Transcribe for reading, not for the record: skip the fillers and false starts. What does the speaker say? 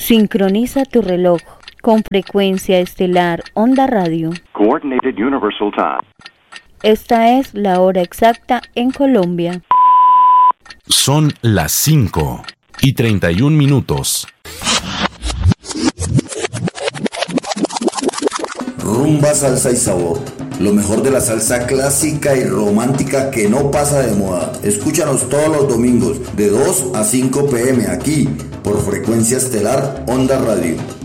Sincroniza tu reloj con frecuencia estelar Onda Radio. Coordinated Universal Time. Esta es la hora exacta en Colombia. Son las 5:31. Rumba, salsa y sabor. Lo mejor de la salsa clásica y romántica que no pasa de moda. Escúchanos todos los domingos de 2 a 5 p.m. aquí por Frecuencia Estelar Onda Radio.